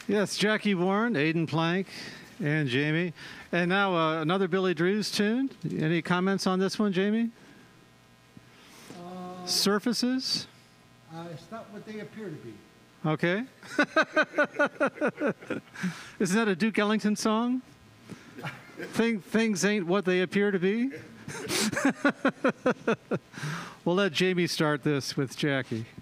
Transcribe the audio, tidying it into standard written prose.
Yes, Jackie Warren, Aidan Plank, and Jamie. And now another Billy Drew's tune. Any comments on this one, Jamie? Surfaces? It's not what they appear to be. Okay. Isn't that a Duke Ellington song? Things ain't what they appear to be. We'll let Jamie start this with Jackie.